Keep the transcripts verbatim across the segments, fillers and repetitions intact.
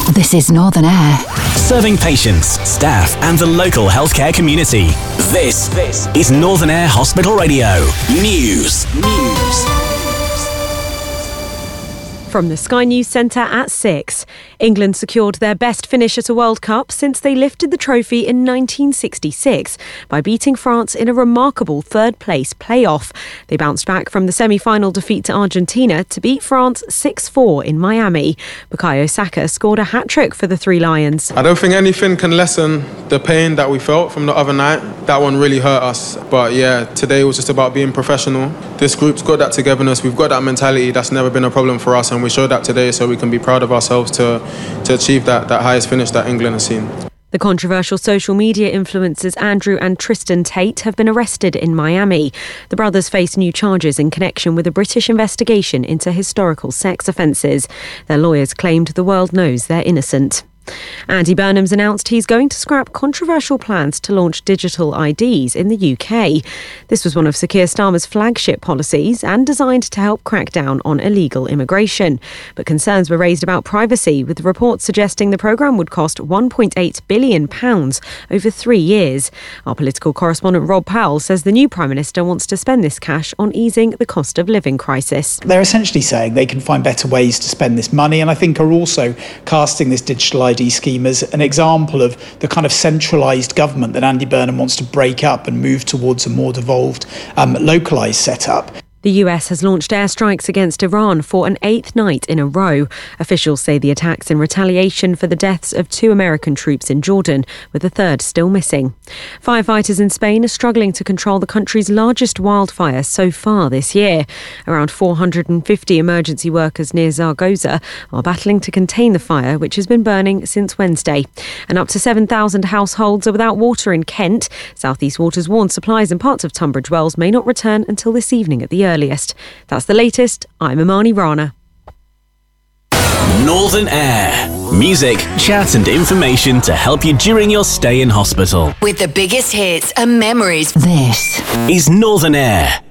This is Northern Air. Serving patients, staff and the local healthcare community. This, this is Northern Air Hospital Radio. News. News. From the Sky News Centre at six. England secured their best finish at a World Cup since they lifted the trophy in nineteen sixty-six by beating France in a remarkable third-place playoff. They bounced back from the semi-final defeat to Argentina to beat France six four in Miami. Bukayo Saka scored a hat-trick for the Three Lions. I don't think anything can lessen the pain that we felt from the other night. That one really hurt us. But yeah, today was just about being professional. This group's got that togetherness. We've got that mentality. That's never been a problem for us. And we showed that today, so we can be proud of ourselves to to achieve that, that highest finish that England has seen. The controversial social media influencers Andrew and Tristan Tate have been arrested in Miami. The brothers face new charges in connection with a British investigation into historical sex offences. Their lawyers claimed the world knows they're innocent. Andy Burnham's announced he's going to scrap controversial plans to launch digital I Ds in the U K. This was one of Sir Keir Starmer's flagship policies and designed to help crack down on illegal immigration. But concerns were raised about privacy, with reports suggesting the programme would cost one point eight billion pounds over three years. Our political correspondent Rob Powell says the new Prime Minister wants to spend this cash on easing the cost of living crisis. They're essentially saying they can find better ways to spend this money, and I think are also casting this digital I D scheme as an example of the kind of centralised government that Andy Burnham wants to break up and move towards a more devolved, um, localised setup. The U S has launched airstrikes against Iran for an eighth night in a row. Officials say the attacks in retaliation for the deaths of two American troops in Jordan, with a third still missing. Firefighters in Spain are struggling to control the country's largest wildfire so far this year. Around four hundred fifty emergency workers near Zaragoza are battling to contain the fire, which has been burning since Wednesday. And up to seven thousand households are without water in Kent. South East Water's warned supplies in parts of Tunbridge Wells may not return until this evening at the earliest. That's the latest. I'm Imani Rana. Northern Air. Music, chat and information to help you during your stay in hospital. With the biggest hits and memories. This is Northern Air.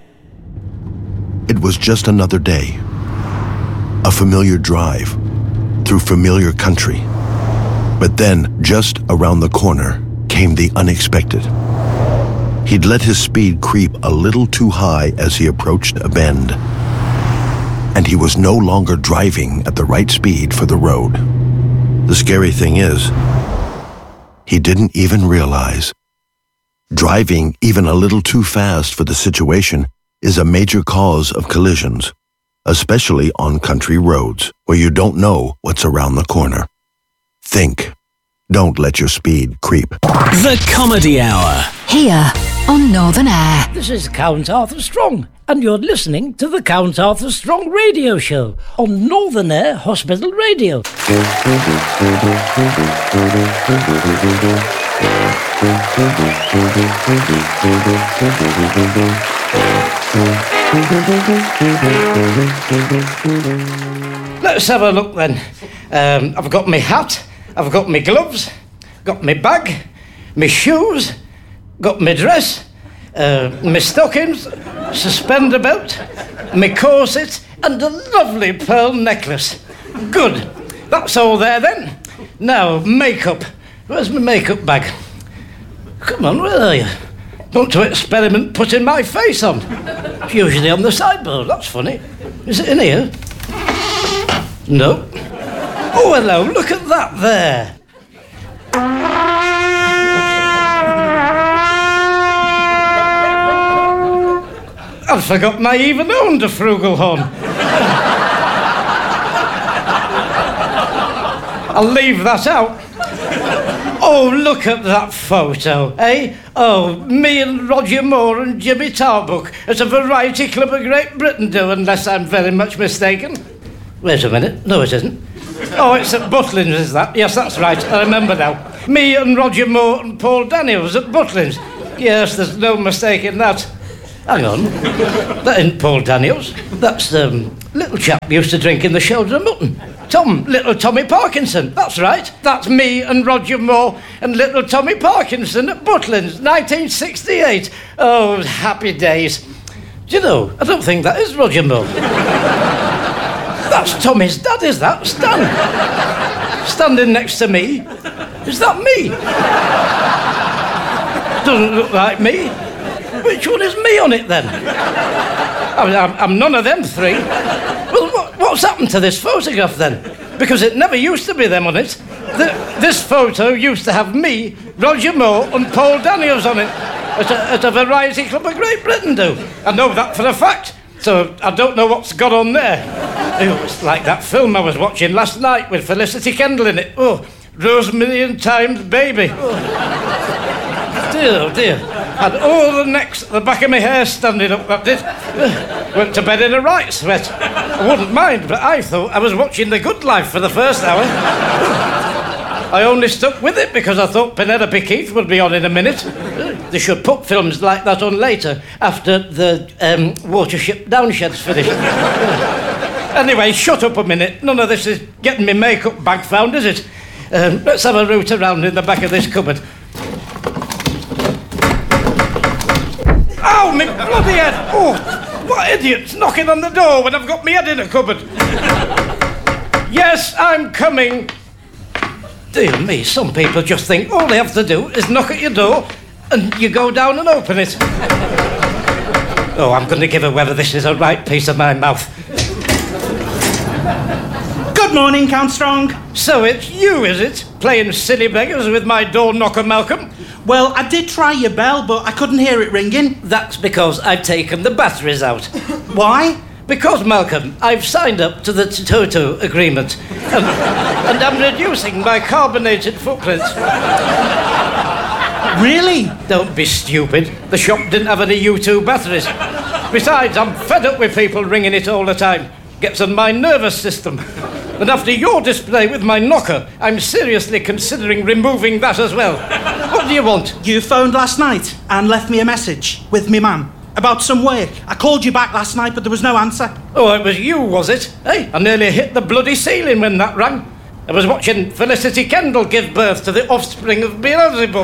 It was just another day. A familiar drive through familiar country. But then, just around the corner, came the unexpected. He'd let his speed creep a little too high as he approached a bend. And he was no longer driving at the right speed for the road. The scary thing is, he didn't even realize. Driving even a little too fast for the situation is a major cause of collisions, especially on country roads where you don't know what's around the corner. Think. Don't let your speed creep. The Comedy Hour. here on Northern Air. This is Count Arthur Strong, and you're listening to the Count Arthur Strong Radio Show on Northern Air Hospital Radio. Let's have a look then. Um, I've got my hat, I've got my gloves, got my bag, my shoes, got my dress, uh, my stockings, suspender belt, my corset, and a lovely pearl necklace. Good. That's all there then. Now, makeup. Where's my makeup bag? Come on, where are you? Want to experiment putting my face on? It's usually on the sideboard. That's funny. Is it in here? No. Oh, hello, look at that there. I forgot my even owned a Frugalhorn. I'll leave that out. Oh, look at that photo, eh? Oh, me and Roger Moore and Jimmy Tarbuck at a variety club of Great Britain do, unless I'm very much mistaken. Wait a minute. No, it isn't. Oh, it's at Butlins, is that? Yes, that's right. I remember now. Me and Roger Moore and Paul Daniels at Butlins. Yes, there's no mistake in that. Hang on. That isn't Paul Daniels. That's the um, little chap who used to drink in the shoulder of mutton. Tom, little Tommy Parkinson. That's right. That's me and Roger Moore and little Tommy Parkinson at Butlins, nineteen sixty-eight. Oh, happy days. Do you know, I don't think that is Roger Moore. That's Tommy's dad, is that? Stan. Standing next to me. Is that me? Doesn't look like me. Which one is me on it, then? I mean, I'm, I'm none of them three. Well, what, what's happened to this photograph, then? Because it never used to be them on it. The, this photo used to have me, Roger Moore and Paul Daniels on it, at a, at a variety club of Great Britain do. I know that for a fact, so I don't know what's got on there. Oh, it's like that film I was watching last night with Felicity Kendall in it. Oh, Rosemary and Time's Baby. Oh. Dear, oh dear. Had all the necks at the back of my hair standing up, that did. Went to bed in a right sweat. I wouldn't mind, but I thought I was watching The Good Life for the first hour. I only stuck with it because I thought Penelope Keith would be on in a minute. They should put films like that on later, after the um, Watership Downshed's finished. Anyway, shut up a minute. None of this is getting me makeup bag found, is it? Um, let's have a root around in the back of this cupboard. Ow, me bloody head! Oh, what idiot's knocking on the door when I've got my head in a cupboard? Yes, I'm coming. Dear me, some people just think all they have to do is knock at your door and you go down and open it. Oh, I'm going to give her whether this is a right piece of my mouth. Good morning, Count Strong. So it's you, is it? Playing silly beggars with my door knocker, Malcolm? Well, I did try your bell, but I couldn't hear it ringing. That's because I've taken the batteries out. Why? Because, Malcolm, I've signed up to the Toto agreement, and, and I'm reducing my carbonated footprint. Really? Don't be stupid. The shop didn't have any U two batteries. Besides, I'm fed up with people ringing it all the time. Gets on my nervous system. And after your display with my knocker, I'm seriously considering removing that as well. What do you want? You phoned last night and left me a message with me mum about some work. I called you back last night, but there was no answer. Oh, it was you, was it? Hey, I nearly hit the bloody ceiling when that rang. I was watching Felicity Kendall give birth to the offspring of Beelzebub.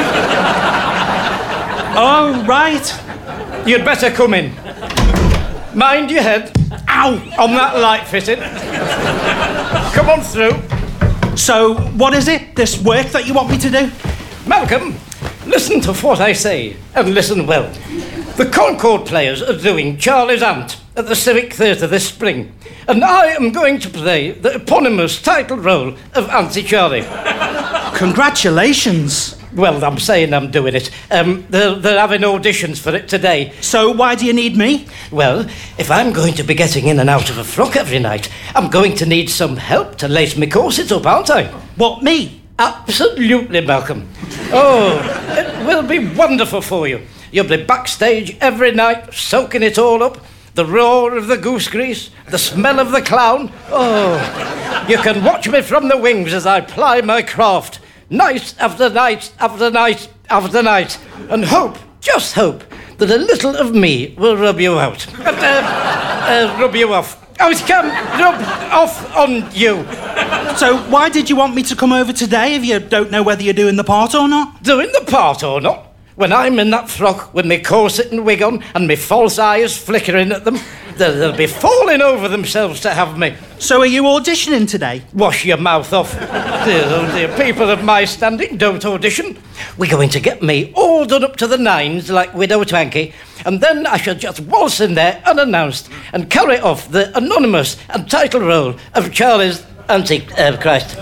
Oh, right. You'd better come in. Mind your head. Ow! On that light fitting. Come on through. So, what is it, this work that you want me to do? Malcolm, listen to what I say, and listen well. The Concord players are doing Charlie's Aunt at the Civic Theatre this spring, and I am going to play the eponymous title role of Auntie Charlie. Congratulations. Well, I'm saying I'm doing it. Um, they're, they're having auditions for it today. So why do you need me? Well, if I'm going to be getting in and out of a frock every night, I'm going to need some help to lace my corset up, aren't I? What, me? Absolutely, Malcolm. Oh, it will be wonderful for you. You'll be backstage every night, soaking it all up. The roar of the goose grease, the smell of the clown. Oh, you can watch me from the wings as I ply my craft. Night after night after night after night, and hope, just hope, that a little of me will rub you out. Uh, uh, rub you off. Oh, it can rub off on you. So why did you want me to come over today if you don't know whether you're doing the part or not? Doing the part or not? When I'm in that frock with me corset and wig on and me false eyes flickering at them, they'll, they'll be falling over themselves to have me. So are you auditioning today? Wash your mouth off. Dear, oh dear, people of my standing don't audition. We're going to get me all done up to the nines like Widow Twankey, and then I shall just waltz in there unannounced and carry off the anonymous and title role of Charlie's Auntie uh, Christ.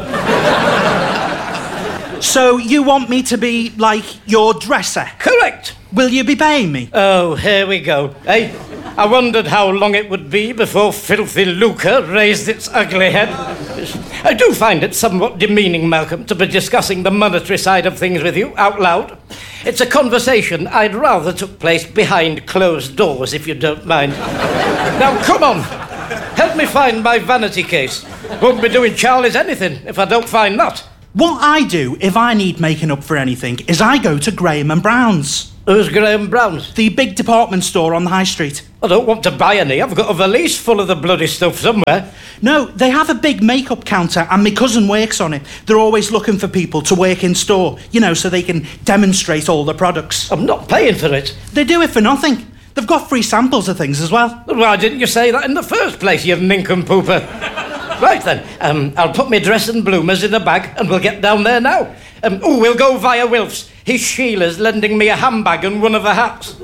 So you want me to be, like, your dresser? Correct. Will you be paying me? Oh, here we go, eh? I wondered how long it would be before filthy lucre raised its ugly head. I do find it somewhat demeaning, Malcolm, to be discussing the monetary side of things with you out loud. It's a conversation I'd rather took place behind closed doors, if you don't mind. Now, come on. Help me find my vanity case. Won't be doing Charlie's anything if I don't find that. What I do if I need making up for anything is I go to Graham and Brown's. Who's Graham Brown's? The big department store on the high street. I don't want to buy any. I've got a valise full of the bloody stuff somewhere. No, they have a big makeup counter and my cousin works on it. They're always looking for people to work in store, you know, so they can demonstrate all the products. I'm not paying for it. They do it for nothing. They've got free samples of things as well. Why didn't you say that in the first place, you nincompooper? Right then, um, I'll put my dress and bloomers in a bag and we'll get down there now. Um, oh, we'll go via Wilf's. His Sheila's lending me a handbag and one of her hats.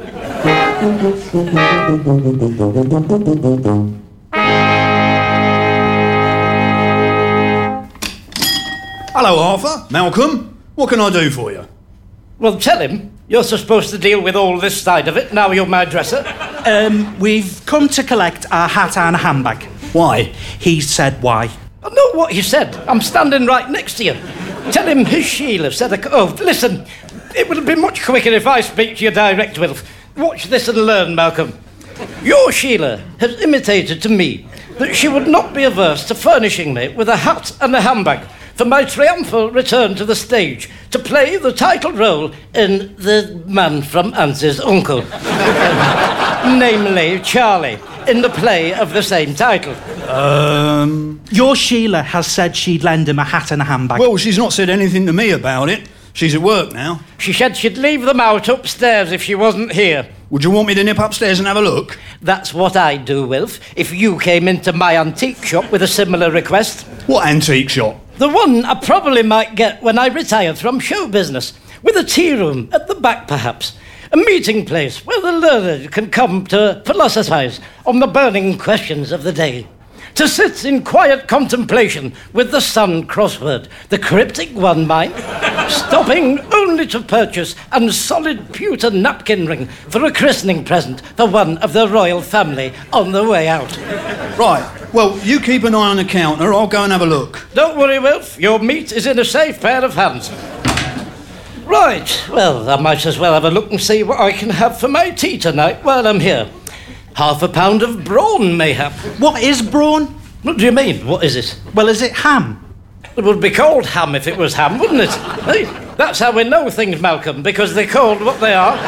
Hello, Arthur. Malcolm. What can I do for you? Well, tell him you're supposed to deal with all this side of it. Now you're my dresser. Um, we've come to collect our hat and a handbag. Why? He said why. I know what he said. I'm standing right next to you. Tell him his Sheila said... A... Oh, listen, it would be much quicker if I speak to you direct, Wilf. Watch this and learn, Malcolm. Your Sheila has imitated to me that she would not be averse to furnishing me with a hat and a handbag for my triumphal return to the stage to play the title role in The Man from Auntie's Uncle. um, namely, Charlie, in the play of the same title. Um... Your Sheila has said she'd lend him a hat and a handbag. Well, she's not said anything to me about it. She's at work now. She said she'd leave them out upstairs if she wasn't here. Would you want me to nip upstairs and have a look? That's what I'd do, Wilf, if you came into my antique shop with a similar request. What antique shop? The one I probably might get when I retire from show business, with a tea room at the back, perhaps. A meeting place where the learned can come to philosophise on the burning questions of the day. To sit in quiet contemplation with the sun crossword, the cryptic one, mind, stopping only to purchase a solid pewter napkin ring for a christening present for one of the royal family on the way out. Right, well, you keep an eye on the counter, I'll go and have a look. Don't worry, Wilf, your meat is in a safe pair of hands. Right, well, I might as well have a look and see what I can have for my tea tonight while I'm here. Half a pound of brawn, mayhap. What is brawn? What do you mean, what is it? Well, is it ham? It would be called ham if it was ham, wouldn't it? Hey, that's how we know things, Malcolm, because they're called what they are.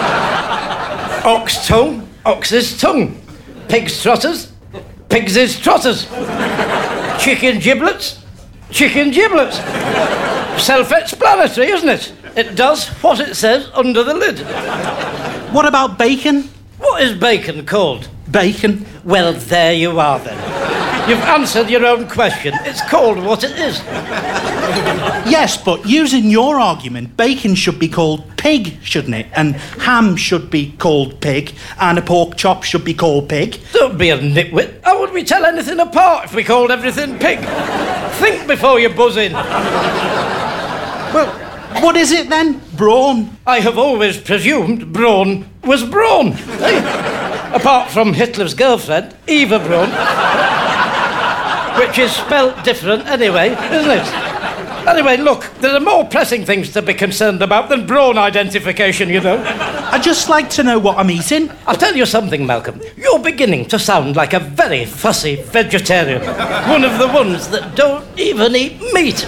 Ox tongue, ox's tongue. Pig's trotters, pig's trotters. Chicken giblets, chicken giblets. Self-explanatory, isn't it? It does what it says under the lid. What about bacon? What is bacon called? Bacon. Well, there you are then. You've answered your own question. It's called what it is. Yes, but using your argument, bacon should be called pig, shouldn't it? And ham should be called pig, and a pork chop should be called pig. Don't be a nitwit. How would we tell anything apart if we called everything pig? Think before you buzz in. Well, what is it then? Brawn? I have always presumed brawn was brawn. Hey? Apart from Hitler's girlfriend, Eva Braun. Which is spelt different anyway, isn't it? Anyway, look, there are more pressing things to be concerned about than brawn identification, you know. I'd just like to know what I'm eating. I'll tell you something, Malcolm. You're beginning to sound like a very fussy vegetarian. One of the ones that don't even eat meat.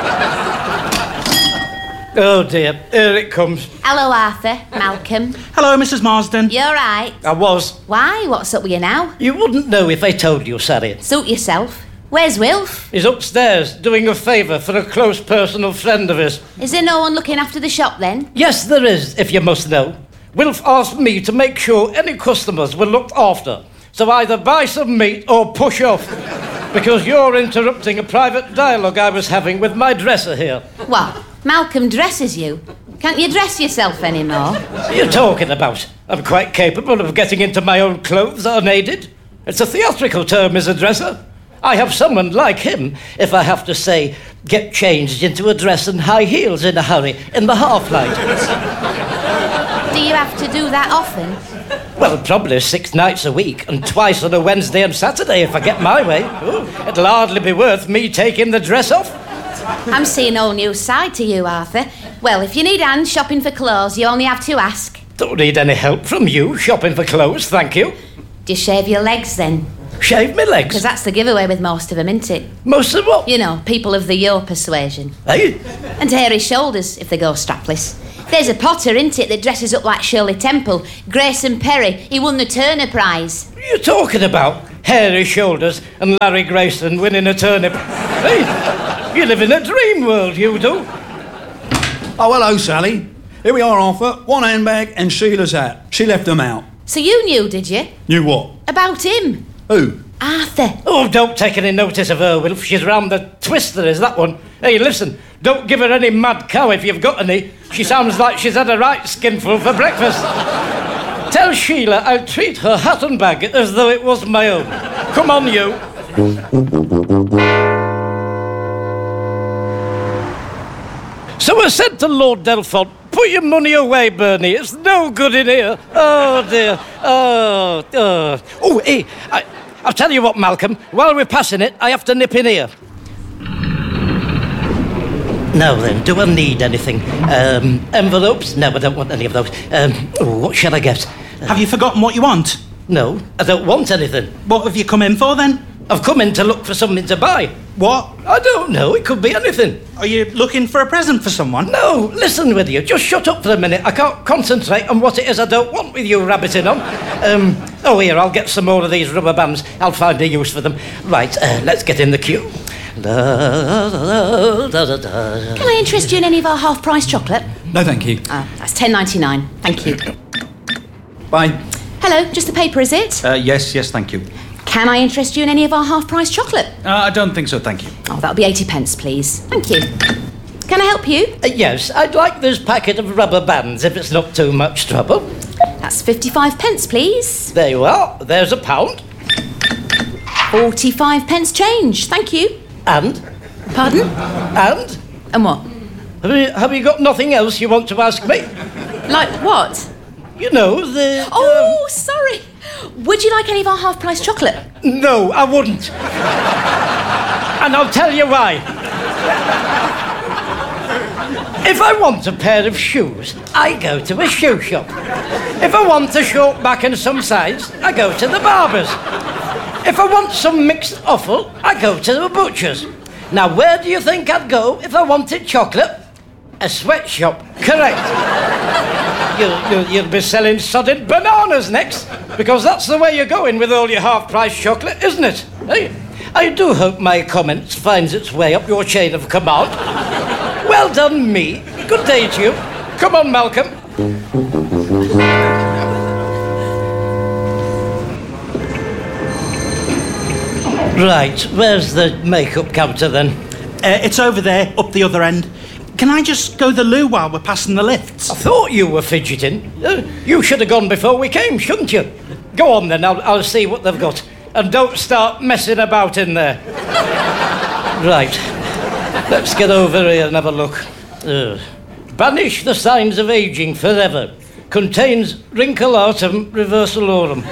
Oh, dear. Here it comes. Hello, Arthur. Malcolm. Hello, Missus Marsden. You all right? I was. Why? What's up with you now? You wouldn't know if I told you, Sally. Suit yourself. Where's Wilf? He's upstairs doing a favour for a close personal friend of his. Is there no one looking after the shop, then? Yes, there is, if you must know. Wilf asked me to make sure any customers were looked after. So either buy some meat or push off. Because you're interrupting a private dialogue I was having with my dresser here. What? Malcolm dresses you? Can't you dress yourself anymore? What are you talking about? I'm quite capable of getting into my own clothes unaided. It's a theatrical term as a dresser. I have someone like him if I have to say, get changed into a dress and high heels in a hurry in the half-light. Do you have to do that often? Well, probably six nights a week and twice on a Wednesday and Saturday if I get my way. Ooh, it'll hardly be worth me taking the dress off. I'm seeing a whole new side to you, Arthur. Well, if you need hands shopping for clothes, you only have to ask. Don't need any help from you shopping for clothes, thank you. Do you shave your legs, then? Shave my legs? Because that's the giveaway with most of them, isn't it? Most of what? You know, people of the your persuasion. Hey? And hairy shoulders, if they go strapless. There's a potter, isn't it, that dresses up like Shirley Temple. Grayson Perry, he won the Turner Prize. What are you talking about? Hairy shoulders and Larry Grayson winning a turnip. Hey, you live in a dream world, you do. Oh, hello, Sally. Here we are, Arthur. One handbag and Sheila's hat. She left them out. So you knew, did you? Knew what? About him. Who? Arthur. Oh, don't take any notice of her, Wilf. She's round the twister, is that one? Hey, listen, don't give her any mad cow if you've got any. She sounds like she's had a right skinful for breakfast. Tell Sheila I'll treat her hat and bag as though it was my own. Come on, you. So I said to Lord Delfont, put your money away, Bernie. It's no good in here. Oh, dear. Oh, oh. Oh, hey, I, I'll tell you what, Malcolm. While we're passing it, I have to nip in here. Now then, do I need anything? Um, envelopes? No, I don't want any of those. Um, oh, what shall I get? Have you forgotten what you want? No, I don't want anything. What have you come in for, then? I've come in to look for something to buy. What? I don't know, it could be anything. Are you looking for a present for someone? No, listen with you. Just shut up for a minute. I can't concentrate on what it is I don't want with you rabbiting on. Um, oh, here, I'll get some more of these rubber bands. I'll find a use for them. Right, uh, let's get in the queue. Da, da, da, da, da. Can I interest you in any of our half-price chocolate? No, thank you. Ah, that's ten ninety-nine. Thank you. Bye. Hello, just the paper, is it? Uh, yes, yes, thank you. Can I interest you in any of our half-price chocolate? Uh, I don't think so, thank you. Oh, that'll be eighty pence, please. Thank you. Can I help you? Uh, yes, I'd like this packet of rubber bands if it's not too much trouble. That's fifty-five pence, please. There you are. There's a pound. forty-five pence change. Thank you. And? Pardon? And? And what? Have you, have you got nothing else you want to ask me? Like what? You know, the... Oh, um... sorry. Would you like any of our half-price chocolate? No, I wouldn't. And I'll tell you why. If I want a pair of shoes, I go to a shoe shop. If I want a short back and some sides, I go to the barber's. If I want some mixed offal, I go to the butcher's. Now, where do you think I'd go if I wanted chocolate? A sweatshop. Correct. You'll, you'll, you'll be selling sodded bananas next, because that's the way you're going with all your half-price chocolate, isn't it? Hey, I do hope my comments finds its way up your chain of command. Well done, me. Good day to you. Come on, Malcolm. Right, where's the makeup counter then? Uh, it's over there, up the other end. Can I just go to the loo while we're passing the lifts? I thought you were fidgeting. Uh, you should have gone before we came, shouldn't you? Go on then, I'll, I'll see what they've got. And don't start messing about in there. Right, let's get over here and have a look. Uh, banish the signs of ageing forever. Contains wrinkleatum reversalorum.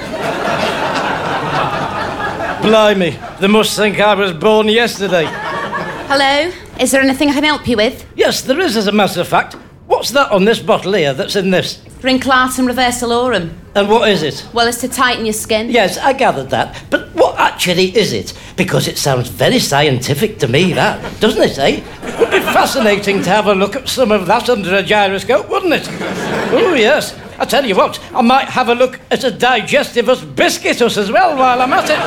Blimey, they must think I was born yesterday. Hello? Is there anything I can help you with? Yes, there is, as a matter of fact. What's that on this bottle here that's in this? Wrinkleatum reversalorum. And what is it? Well, it's to tighten your skin. Yes, I gathered that. But what actually is it? Because it sounds very scientific to me, that. Doesn't it, eh? It would be fascinating to have a look at some of that under a gyroscope, wouldn't it? Oh, yes. I tell you what, I might have a look at a digestivus biscuitus as well while I'm at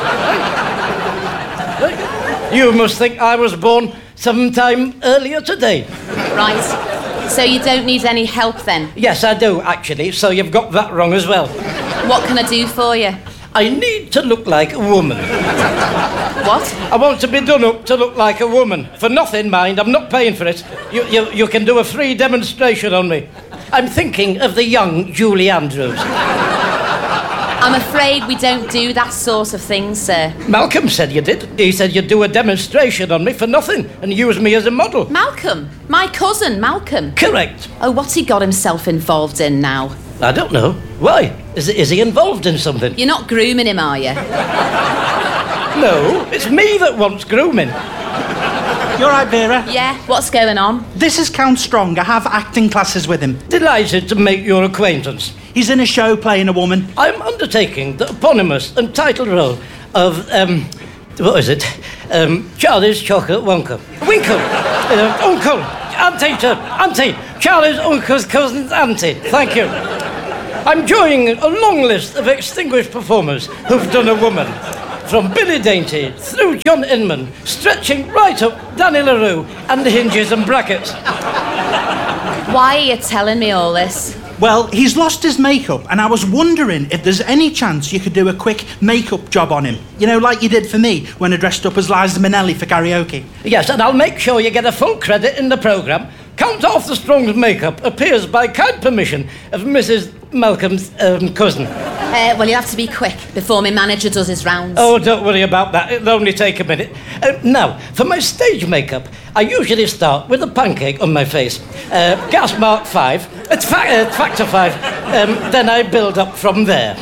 it. You must think I was born sometime earlier today. Right. So you don't need any help then? Yes, I do, actually, so you've got that wrong as well. What can I do for you? I need to look like a woman. What? I want to be done up to look like a woman. For nothing, mind, I'm not paying for it. You, you, you can do a free demonstration on me. I'm thinking of the young Julie Andrews. I'm afraid we don't do that sort of thing, sir. Malcolm said you did. He said you'd do a demonstration on me for nothing and use me as a model. Malcolm? My cousin, Malcolm? Correct. Oh, what's he got himself involved in now? I don't know. Why? Is, is he involved in something? You're not grooming him, are you? No, it's me that wants grooming. You all right, Vera? Yeah, what's going on? This is Count Strong. I have acting classes with him. Delighted to make your acquaintance. He's in a show playing a woman. I'm undertaking the eponymous and title role of, um, what is it? Um, Charlie's Chocolate Wonka. Winkle. uh, uncle. Auntie to Auntie. Charlie's uncle's cousin's auntie. Thank you. I'm joining a long list of extinguished performers who've done a woman. From Billy Dainty through John Inman, stretching right up Danny LaRue and the hinges and brackets. Why are you telling me all this? Well, he's lost his makeup, and I was wondering if there's any chance you could do a quick makeup job on him. You know, like you did for me when I dressed up as Liza Minnelli for karaoke. Yes, and I'll make sure you get a full credit in the programme. Count Arthur Strong's makeup appears by kind permission of Missus Malcolm's um, cousin. Uh, well, you have to be quick before my manager does his rounds. Oh, don't worry about that. It'll only take a minute. Uh, now, for my stage makeup, I usually start with a pancake on my face. Uh, gas mark five. It's fa- uh, factor five. Um, then I build up from there.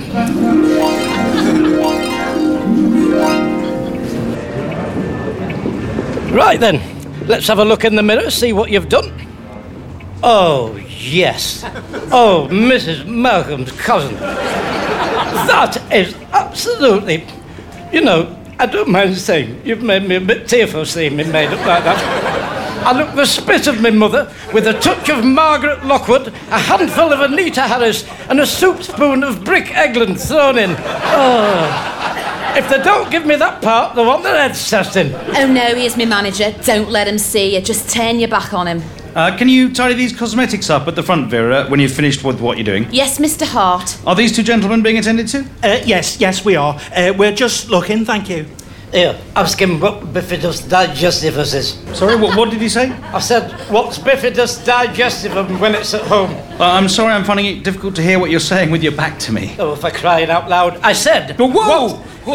Right then. Let's have a look in the mirror, see what you've done. Oh, yes. Oh, Missus Malcolm's cousin. That is absolutely... You know, I don't mind saying, you've made me a bit tearful seeing me made up like that. I look the spit of my mother, with a touch of Margaret Lockwood, a handful of Anita Harris, and a soup spoon of Brick Egland thrown in. Oh... If they don't give me that part, they want their heads sessed in. Oh no, he is my manager. Don't let him see you. Just turn your back on him. Uh, can you tidy these cosmetics up at the front, Vera, when you've finished with what you're doing? Yes, Mister Hart. Are these two gentlemen being attended to? Uh, yes, yes, we are. Uh, we're just looking, thank you. Here, ask him what bifidus digestivus is. Sorry, what, what did he say? I said, what's bifidus digestivum when it's at home? Uh, I'm sorry, I'm finding it difficult to hear what you're saying with your back to me. Oh, for crying out loud. I said... But whoa! What? Whoa!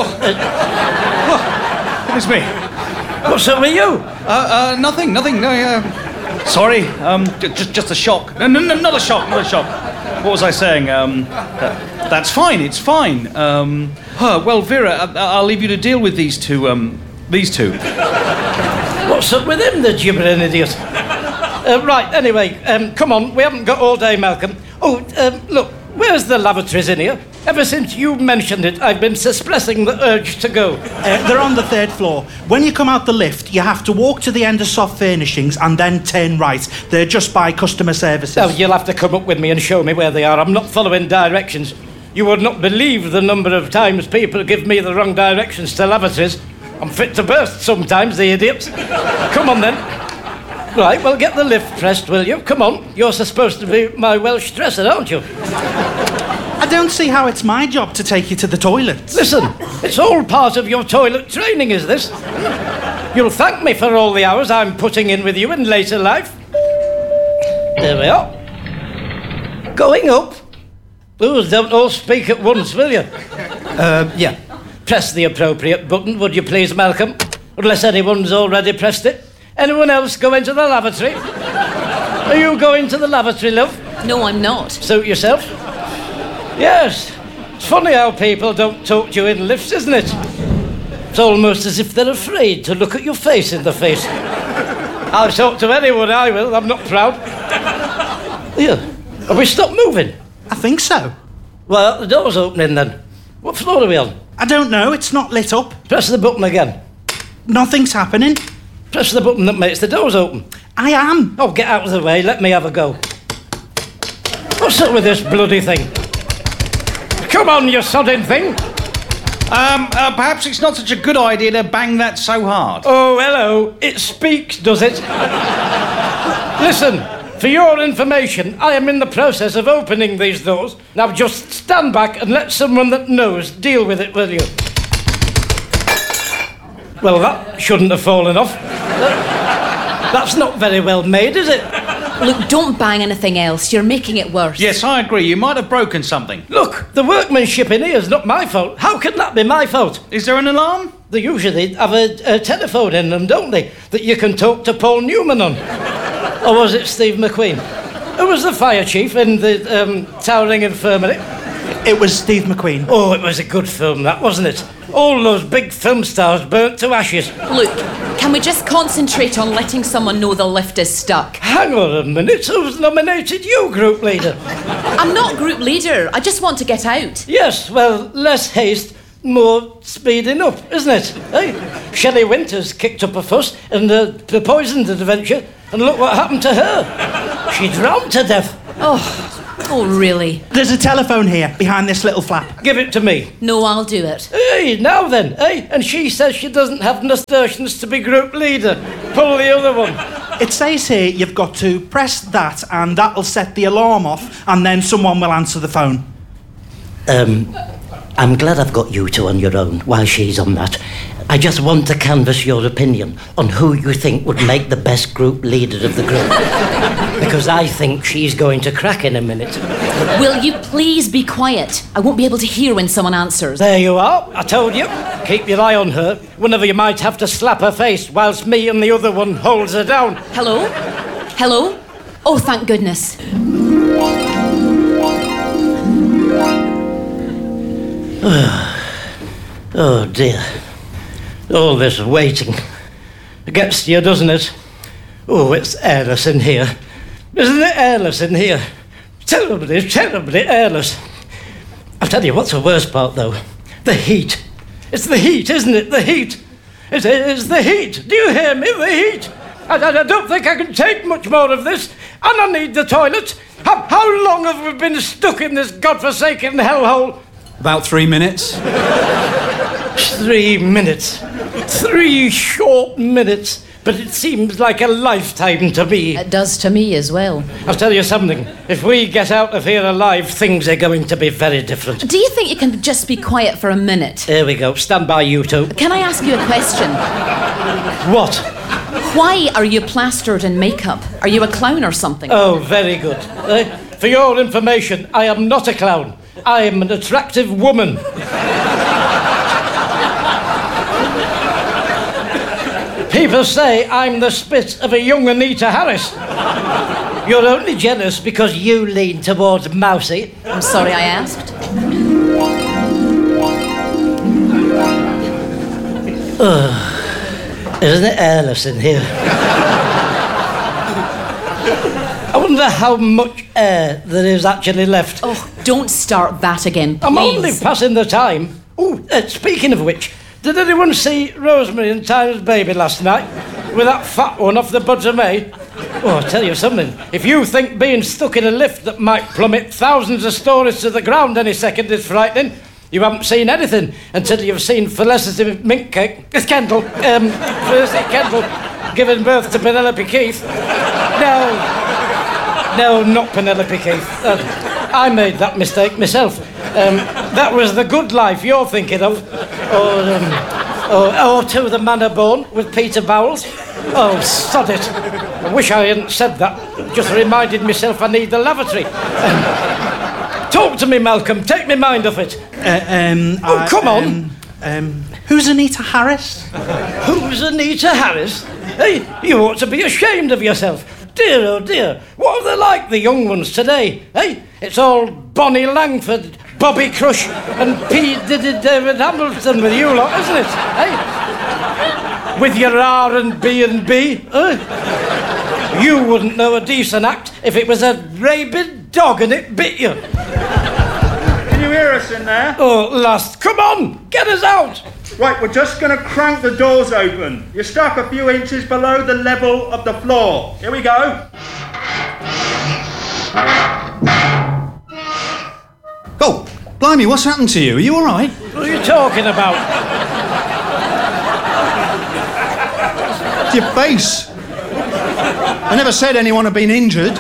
Uh, Goodness me. What's up with you? Uh, uh, nothing, nothing. No, uh, sorry, um, j- just, just a shock. No, no, no, not a shock, not a shock. What was I saying? Um, uh, that's fine, it's fine. Um, huh, well, Vera, I- I'll leave you to deal with these two, um, these two. What's up with him, the gibbering idiot? Uh, right, anyway, um, come on, we haven't got all day, Malcolm. Oh, um, look, where's the lavatories in here? Ever since you mentioned it, I've been suppressing the urge to go. Uh, they're on the third floor. When you come out the lift, you have to walk to the end of soft furnishings and then turn right. They're just by customer services. Oh, you'll have to come up with me and show me where they are. I'm not following directions. You would not believe the number of times people give me the wrong directions to lavatories. I'm fit to burst sometimes, the idiots. Come on, then. Right, well, get the lift pressed, will you? Come on. You're supposed to be my Welsh dresser, aren't you? I don't see how it's my job to take you to the toilets. Listen, it's all part of your toilet training, is this? You'll thank me for all the hours I'm putting in with you in later life. There we are. Going up. Ooh, don't all speak at once, will you? Uh, yeah. Press the appropriate button, would you please, Malcolm? Unless anyone's already pressed it. Anyone else go into the lavatory? Are you going to the lavatory, love? No, I'm not. Suit yourself? Yes. It's funny how people don't talk to you in lifts, isn't it? It's almost as if they're afraid to look at your face in the face. I'll talk to anyone, I will. I'm not proud. Here. Have we stopped moving? I think so. Well, the door's opening then. What floor are we on? I don't know, it's not lit up. Press the button again. Nothing's happening. Press the button that makes the doors open. I am. Oh, get out of the way. Let me have a go. What's up with this bloody thing? Come on, you sodding thing. Um, uh, perhaps it's not such a good idea to bang that so hard. Oh, hello. It speaks, does it? Listen, for your information, I am in the process of opening these doors. Now just stand back and let someone that knows deal with it, will you? Well, that shouldn't have fallen off. That's not very well made, is it? Look, don't bang anything else. You're making it worse. Yes, I agree. You might have broken something. Look, the workmanship in here is not my fault. How can that be my fault? Is there an alarm? They usually have a, a telephone in them, don't they? That you can talk to Paul Newman on. Or was it Steve McQueen? Who was the fire chief in the um, Towering Infirmary? It was Steve McQueen. Oh, it was a good film, that, wasn't it? All those big film stars burnt to ashes. Look, can we just concentrate on letting someone know the lift is stuck? Hang on a minute, who's nominated you group leader? I'm not group leader, I just want to get out. Yes, well, less haste, more speeding up, isn't it? Eh? Shelley Winters kicked up a fuss in the, the Poisoned Adventure, and look what happened to her. She drowned to death. Oh... Oh, really? There's a telephone here, behind this little flap. Give it to me. No, I'll do it. Hey, now then, eh? And she says she doesn't have nasturtiums to be group leader. Pull the other one. It says here you've got to press that and that'll set the alarm off and then someone will answer the phone. Um, I'm glad I've got you two on your own while she's on that. I just want to canvass your opinion on who you think would make the best group leader of the group. Because I think she's going to crack in a minute. Will you please be quiet? I won't be able to hear when someone answers. There you are. I told you. Keep your eye on her. Whenever you might have to slap her face whilst me and the other one holds her down. Hello? Hello? Oh, thank goodness. Oh, dear. All this waiting. It gets to you, doesn't it? Oh, it's airless in here. Isn't it airless in here? Terribly, terribly airless. I'll tell you what's the worst part, though. The heat. It's the heat, isn't it? The heat. It is the heat. Do you hear me? The heat. I, I, I don't think I can take much more of this. And I need the toilet. How, how long have we been stuck in this godforsaken hellhole? About three minutes. Three minutes. Three short minutes. But it seems like a lifetime to me. It does to me as well. I'll tell you something. If we get out of here alive, things are going to be very different. Do you think you can just be quiet for a minute? Here we go. Stand by, you two. Can I ask you a question? What? Why are you plastered in makeup? Are you a clown or something? Oh, very good. Uh, for your information, I am not a clown. I am an attractive woman. People say I'm the spit of a young Anita Harris. You're only jealous because you lean towards Mousy. I'm sorry I asked. Oh, isn't it airless in here? I wonder how much air there is actually left. Oh, don't start that again, please. I'm only passing the time. Oh, uh, speaking of which, did anyone see Rosemary and Tyler's baby last night? With that fat one off the Buds of May? Oh, I'll tell you something. If you think being stuck in a lift that might plummet thousands of stories to the ground any second is frightening, you haven't seen anything until you've seen Felicity Mink Cake. It's Kendall. Um, Felicity Kendall giving birth to Penelope Keith. No. No, not Penelope Keith. Uh, I made that mistake myself. Um, that was The Good Life you're thinking of. Or, um, or, or To the Manor Born with Peter Bowles. Oh, sod it. I wish I hadn't said that. Just reminded myself I need the lavatory. Um, talk to me, Malcolm. Take me mind off it. Uh, um, oh, I, come on. Um, um, who's Anita Harris? Who's Anita Harris? Hey, you ought to be ashamed of yourself. Dear, oh dear, what are they like, the young ones today? Hey, it's all Bonnie Langford, Bobby Crush and P. David Hamilton with you lot, isn't it? Hey? With your R and B and B. Uh, you wouldn't know a decent act if it was a rabid dog and it bit you. Can you hear us in there? Oh, last, come on, get us out. Right, we're just going to crank the doors open. You're stuck a few inches below the level of the floor. Here we go. Oh, blimey, what's happened to you? Are you all right? What are you talking about? It's your face. I never said anyone had been injured.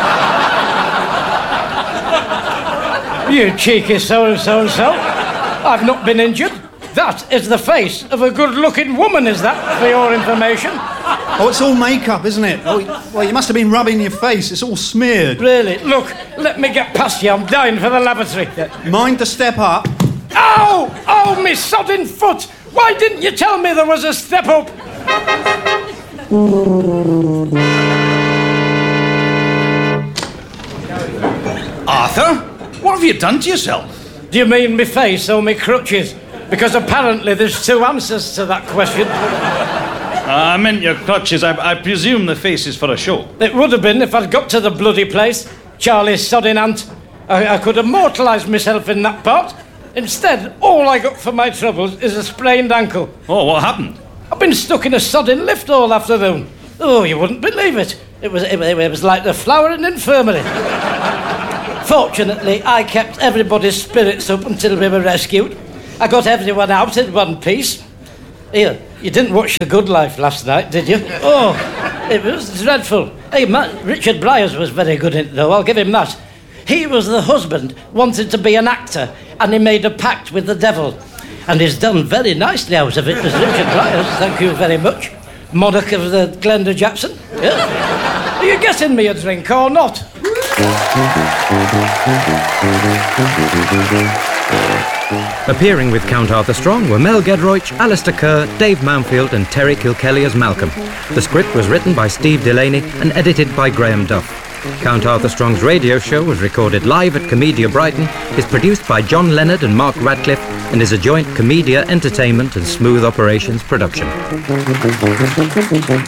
You cheeky so-and-so-and-so. I've not been injured. That is the face of a good-looking woman, is that, for your information? Oh, it's all makeup, isn't it? Oh, well, you must have been rubbing your face. It's all smeared. Really? Look, let me get past you. I'm dying for the lavatory. Mind to step up. Ow! Oh, me sodding foot! Why didn't you tell me there was a step up? Arthur, what have you done to yourself? Do you mean me face or me crutches? Because apparently there's two answers to that question. Uh, I meant your crutches. I, I presume the face is for a show. It would have been if I'd got to the bloody place. Charlie's sodding aunt. I, I could immortalise myself in that part. Instead, all I got for my troubles is a sprained ankle. Oh, what happened? I've been stuck in a sodding lift all afternoon. Oh, you wouldn't believe it. It was, it, it was like the Flowering Infirmary. Fortunately, I kept everybody's spirits up until we were rescued. I got everyone out in one piece. Here, you didn't watch The Good Life last night, did you? Oh, It was dreadful. Hey, Matt, Richard Bryars was very good in it, though, I'll give him that. He was the husband, wanted to be an actor, and he made a pact with the devil. And he's done very nicely out of it as Richard Bryars, thank you very much. Monarch of the Glenda Jackson. Yeah. Are you getting me a drink or not? Appearing with Count Arthur Strong were Mel Gedroych, Alistair Kerr, Dave Mountfield and Terry Kilkelly as Malcolm. The script was written by Steve Delaney and edited by Graham Duff. Count Arthur Strong's radio show was recorded live at Comedia Brighton, is produced by John Leonard and Mark Radcliffe, and is a joint Comedia Entertainment and Smooth Operations production.